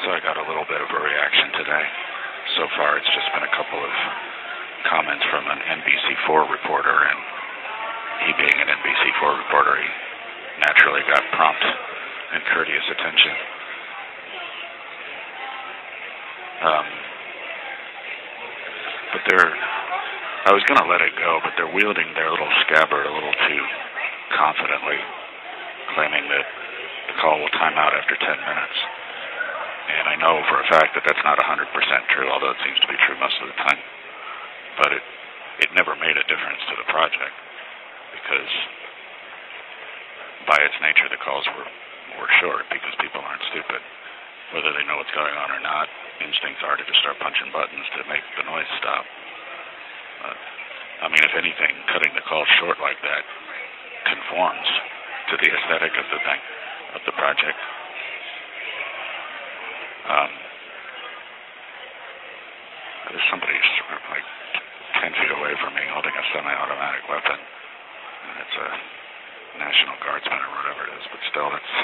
So I got a little bit of a reaction today. So far, it's just been a couple of comments from an NBC4 reporter, and he being an NBC4 reporter, he naturally got prompt and courteous attention. But I was going to let it go, but they're wielding their little scabbard a little too confidently, claiming that the call will time out after 10 minutes. And I know for a fact that that's not 100% true, although it seems to be true most of the time. But it never made a difference to the project, because by its nature the calls were short, because people aren't stupid. Whether they know what's going on or not, instincts are to just start punching buttons to make the noise stop. I mean, if anything, cutting the call short like that conforms to the aesthetic of the thing, of the project. There's somebody sort of like 10 feet away from me holding a semi-automatic weapon, and it's a National Guardsman or whatever it is, but still, it's